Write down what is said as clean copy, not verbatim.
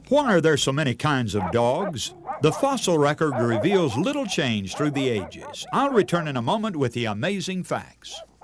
Why are there so many kinds of dogs? The fossil record reveals little change through the ages. I'll return in a moment with the amazing facts.